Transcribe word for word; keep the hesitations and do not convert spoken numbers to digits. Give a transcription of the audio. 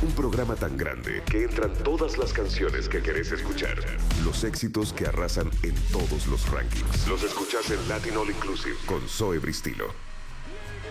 Un programa tan grande que entran todas las canciones que querés escuchar. Los éxitos que arrasan en todos los rankings. Los escuchás en Latin All Inclusive con Zoe Bristilo.